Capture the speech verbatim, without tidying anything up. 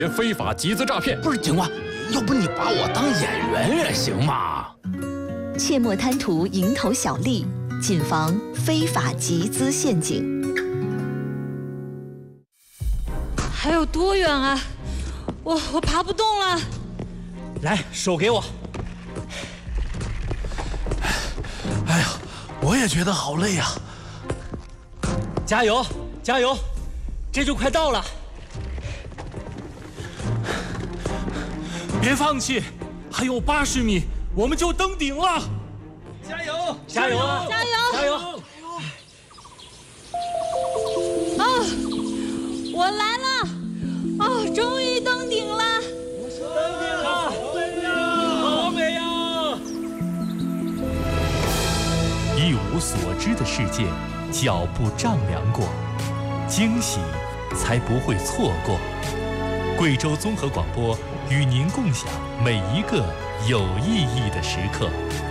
非法集资诈骗。 不是警官，要不你把我当演员也行嘛？ 切莫贪图蝇头小利，谨防非法集资陷阱。 还有多远啊？我我爬不动了。 来，手给我。 哎呀，我也觉得好累呀、 啊！加油，加油，这就快到了。 别放弃，还有八十米，我们就登顶了！ 加油，加油， 加油， 加油！ 啊，我来了！哦，终于登顶了！ 登顶了，好美呀！ 一无所知的世界，脚步丈量过，惊喜才不会错过。贵州综合广播与您共享每一个有意义的时刻。